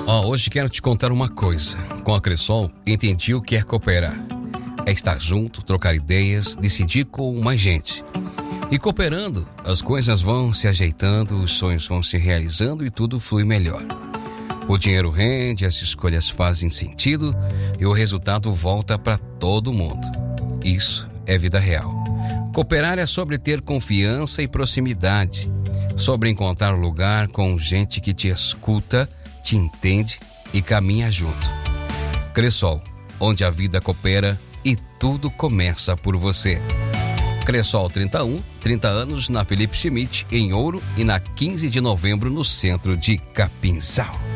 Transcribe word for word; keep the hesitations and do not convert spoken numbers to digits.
Ó, hoje quero te contar uma coisa. Com a Cressol, entendi o que é cooperar. É estar junto, trocar ideias, decidir com mais gente. E cooperando, as coisas vão se ajeitando, os sonhos vão se realizando e tudo flui melhor. O dinheiro rende, as escolhas fazem sentido e o resultado volta para todo mundo. Isso é vida real. Cooperar é sobre ter confiança e proximidade, sobre encontrar lugar com gente que te escuta, te entende e caminha junto. Cressol, onde a vida coopera e tudo começa por você. Cressol trinta e um, trinta anos na Felipe Schmidt, em Ouro, e na quinze de novembro no centro de Capinzal.